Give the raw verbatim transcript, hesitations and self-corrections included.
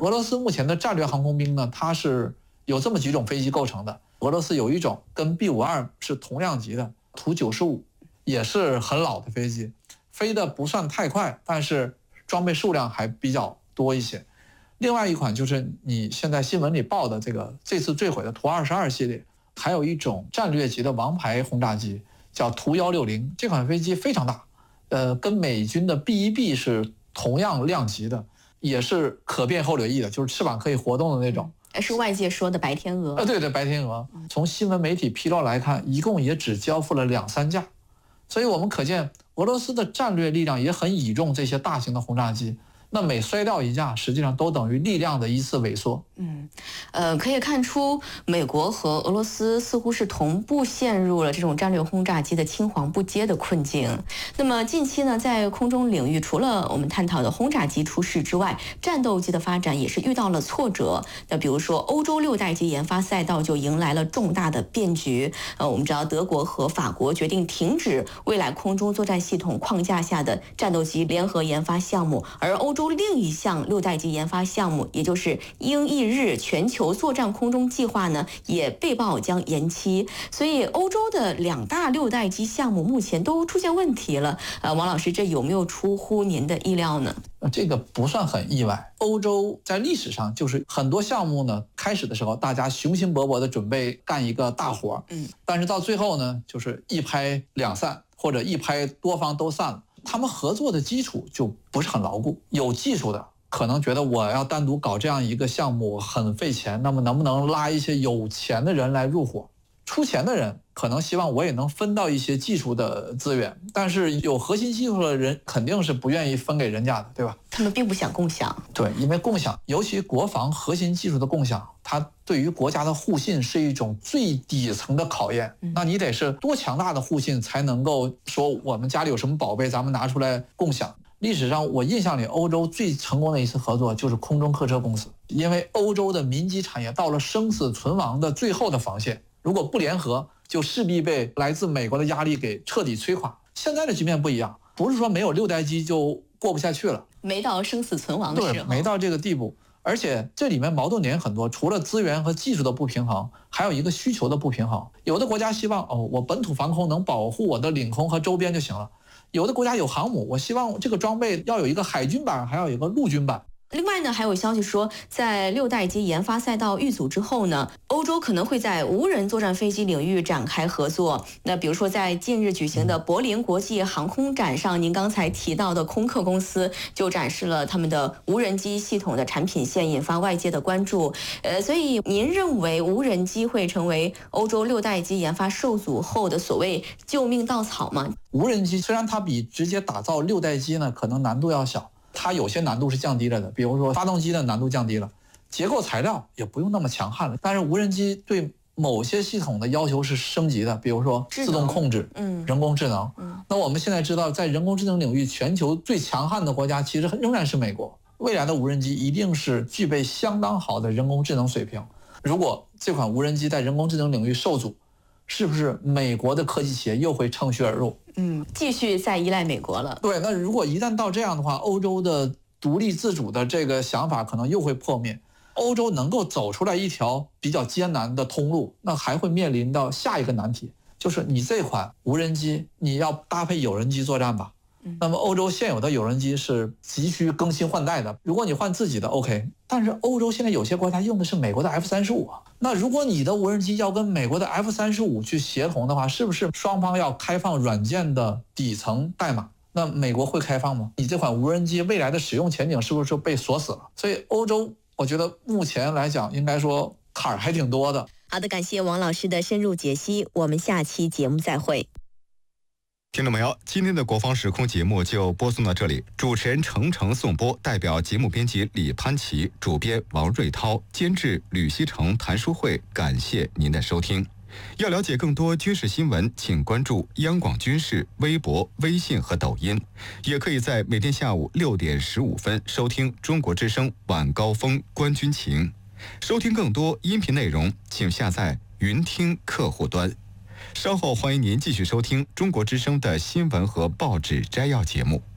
俄罗斯目前的战略航空兵呢，它是有这么几种飞机构成的。俄罗斯有一种跟 B 五十二 是同样级的图九十五，也是很老的飞机，飞得不算太快，但是装备数量还比较多一些。另外一款就是你现在新闻里报的这个这次坠毁的图二十二系列，还有一种战略级的王牌轰炸机叫图一六零，这款飞机非常大，呃，跟美军的 B 一 B 是同样量级的，也是可变后掠翼的，就是翅膀可以活动的那种。 是外界说的白天鹅。 呃，对对，白天鹅。从新闻媒体披露来看，一共也只交付了两三架，所以我们可见俄罗斯的战略力量也很倚重这些大型的轰炸机。那每摔掉一架，实际上都等于力量的一次萎缩。 嗯，呃，可以看出美国和俄罗斯似乎是同步陷入了这种战略轰炸机的青黄不接的困境。那么近期呢，在空中领域，除了我们探讨的轰炸机出事之外，战斗机的发展也是遇到了挫折。那比如说，欧洲六代机研发赛道就迎来了重大的变局。呃，我们知道德国和法国决定停止未来空中作战系统框架下的战斗机联合研发项目，而欧洲另一项六代机研发项目，也就是英意日全球作战空中计划呢，也被曝将延期。所以欧洲的两大六代机项目目前都出现问题了。呃，王老师，这有没有出乎您的意料呢？ 这个不算很意外。欧洲在历史上就是很多项目呢，开始的时候大家雄心勃勃的准备干一个大活，嗯，但是到最后呢，就是一拍两散，或者一拍多方都散了。他们合作的基础就不是很牢固。有技术的可能觉得我要单独搞这样一个项目很费钱，那么能不能拉一些有钱的人来入伙？出钱的人可能希望我也能分到一些技术的资源，但是有核心技术的人肯定是不愿意分给人家的，对吧？ 他们并不想共享。 对，因为共享，尤其国防核心技术的共享，它对于国家的互信是一种最底层的考验。嗯、那你得是多强大的互信才能够说我们家里有什么宝贝，咱们拿出来共享。历史上我印象里欧洲最成功的一次合作就是空中客车公司，因为欧洲的民机产业到了生死存亡的最后的防线，如果不联合，就势必被来自美国的压力给彻底摧垮。现在的局面不一样，不是说没有六代机就过不下去了， 没到生死存亡的时候， 对，没到这个地步。而且这里面矛盾点很多，除了资源和技术的不平衡，还有一个需求的不平衡。有的国家希望哦，我本土防空能保护我的领空和周边就行了。有的国家有航母，我希望这个装备要有一个海军版，还要有一个陆军版。 另外呢，还有消息说，在六代机研发赛道遇阻之后呢，欧洲可能会在无人作战飞机领域展开合作。那比如说，在近日举行的柏林国际航空展上，您刚才提到的空客公司就展示了他们的无人机系统的产品线，引发外界的关注。呃，所以您认为无人机会成为欧洲六代机研发受阻后的所谓救命稻草吗？ 无人机虽然它比直接打造六代机呢，可能难度要小。它有些难度是降低了的，比如说发动机的难度降低了，结构材料也不用那么强悍了。但是无人机对某些系统的要求是升级的，比如说自动控制、嗯，人工智能。嗯，那我们现在知道，在人工智能领域，全球最强悍的国家其实仍然是美国。未来的无人机一定是具备相当好的人工智能水平。如果这款无人机在人工智能领域受阻，是不是美国的科技企业又会乘虚而入？ 嗯，继续再依赖美国了。 对，那如果一旦到这样的话，欧洲的独立自主的这个想法可能又会破灭。欧洲能够走出来一条比较艰难的通路，那还会面临到下一个难题，就是你这款无人机你要搭配有人机作战吧。那么欧洲现有的有人机是急需更新换代的，如果你换自己的 OK， 但是欧洲现在有些国家用的是美国的 F 三十五 啊，那如果你的无人机要跟美国的 F 三十五 去协同的话，是不是双方要开放软件的底层代码？那美国会开放吗？你这款无人机未来的使用前景是不是就被锁死了？所以欧洲我觉得目前来讲应该说坎儿还挺多的。 好的，感谢王老师的深入解析，我们下期节目再会。 听众朋友，今天的国防时空节目就播送到这里。主持人程程颂播，代表节目编辑李潘琪，主编王瑞涛，监制吕希成、谭淑慧，感谢您的收听。要了解更多军事新闻，请关注央广军事微博、微信和抖音，也可以在每天下午六点十五分收听中国之声晚高峰观军情。收听更多音频内容，请下载云听客户端。稍后欢迎您继续收听中国之声的新闻和报纸摘要节目。